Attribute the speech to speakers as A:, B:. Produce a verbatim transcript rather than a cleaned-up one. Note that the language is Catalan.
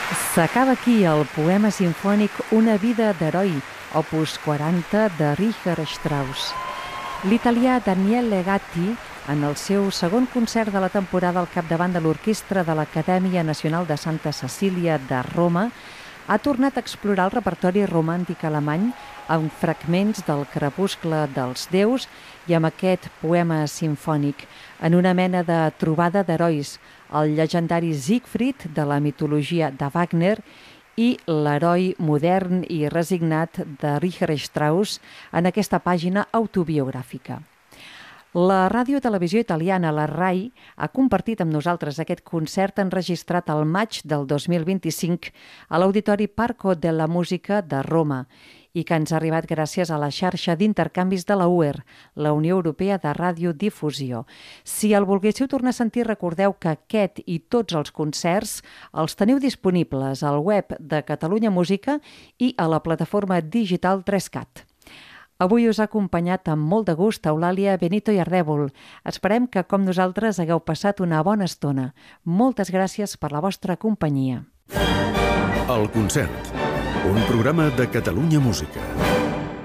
A: S'acaba aquí el poema simfònic Una vida d'heroi, opus quaranta de Richard Strauss. L'italià Daniele Gatti, en el seu segon concert de la temporada al capdavant de l'orquestra de l'Acadèmia Nacional de Santa Cecília de Roma, ha tornat a explorar el repertori romàntic alemany amb fragments del Crepuscle dels déus i amb aquest poema simfònic, en una mena de trobada d'herois, el llegendari Siegfried de la mitologia de Wagner i l'heroi modern i resignat de Richard Strauss en aquesta pàgina autobiogràfica. La ràdio-televisió italiana, la RAI, ha compartit amb nosaltres aquest concert enregistrat al maig del dos mil vint-i-cinc a l'Auditori Parco della Musica de Roma i que ens ha arribat gràcies a la xarxa d'intercanvis de la U E R, la Unió Europea de Radiodifusió. Si el volguéssiu tornar a sentir, recordeu que aquest i tots els concerts els teniu disponibles al web de Catalunya Música i a la plataforma digital tres cat. Avui us ha acompanyat amb molt de gust Eulàlia Benito i Ardèvol. Esperem que, com nosaltres, hagueu passat una bona estona. Moltes gràcies per la vostra companyia.
B: El concert, un programa de Catalunya Música.